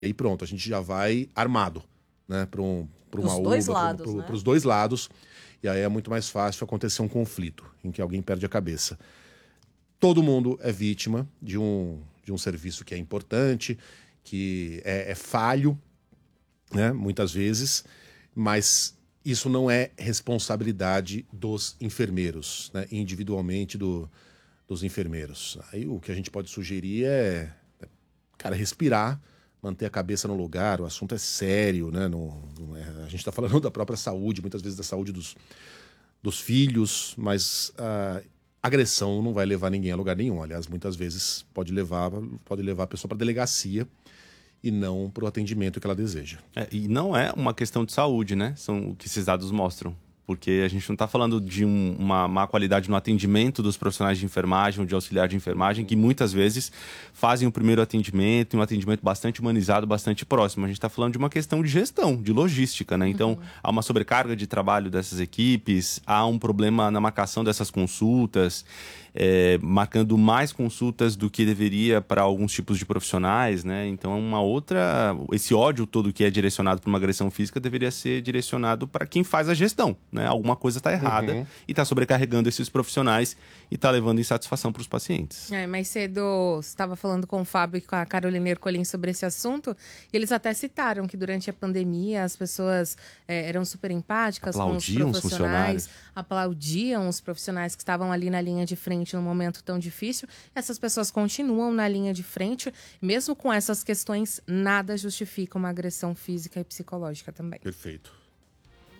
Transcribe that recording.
aí pronto, a gente já vai armado, né? Para uma dois UBA, lados, né? para os dois lados. E aí é muito mais fácil acontecer um conflito em que alguém perde a cabeça. Todo mundo é vítima de um serviço que é importante, que é falho, né? Muitas vezes, mas isso não é responsabilidade dos enfermeiros, né? Individualmente dos enfermeiros. Aí o que a gente pode sugerir cara, respirar, manter a cabeça no lugar. O assunto é sério, né? A gente está falando da própria saúde, muitas vezes da saúde dos filhos, mas a agressão não vai levar ninguém a lugar nenhum. Aliás, muitas vezes pode levar a pessoa para a delegacia e não para o atendimento que ela deseja. E não é uma questão de saúde, né? São o que esses dados mostram. Porque a gente não está falando de uma má qualidade no atendimento dos profissionais de enfermagem ou de auxiliar de enfermagem, que muitas vezes fazem o primeiro atendimento, um atendimento bastante humanizado, bastante próximo. A gente está falando de uma questão de gestão, de logística, né? Então, há uma sobrecarga de trabalho dessas equipes, há um problema na marcação dessas consultas, marcando mais consultas do que deveria para alguns tipos de profissionais, né? Então, esse ódio todo que é direcionado para uma agressão física deveria ser direcionado para quem faz a gestão, né? Alguma coisa está errada e está sobrecarregando esses profissionais e está levando insatisfação para os pacientes. Mais cedo, você estava falando com o Fábio e com a Carolina Ercolim sobre esse assunto, e eles até citaram que durante a pandemia as pessoas eram super empáticas com os profissionais, aplaudiam os profissionais que estavam ali na linha de frente num momento tão difícil. Essas pessoas continuam na linha de frente, mesmo com essas questões, nada justifica uma agressão física e psicológica também. Perfeito.